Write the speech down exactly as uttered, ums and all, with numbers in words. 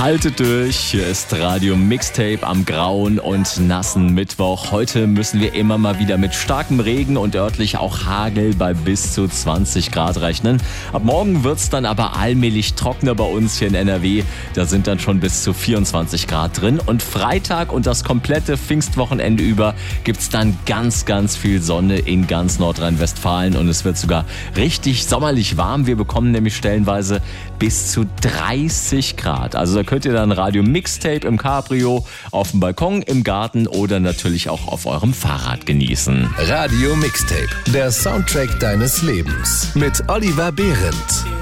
Haltet durch, hier ist Radio Mixtape am grauen und nassen Mittwoch. Heute müssen wir immer mal wieder mit starkem Regen und örtlich auch Hagel bei bis zu zwanzig Grad rechnen. Ab morgen wird's dann aber allmählich trockener bei uns hier in N R W. Da sind dann schon bis zu vierundzwanzig Grad drin. Und Freitag und das komplette Pfingstwochenende über gibt's dann ganz, ganz viel Sonne in ganz Nordrhein-Westfalen. Und es wird sogar richtig sommerlich warm. Wir bekommen nämlich stellenweise bis zu dreißig Grad. Also da könnt ihr dann Radio Mixtape im Cabrio, auf dem Balkon, im Garten oder natürlich auch auf eurem Fahrrad genießen. Radio Mixtape, der Soundtrack deines Lebens mit Oliver Behrendt.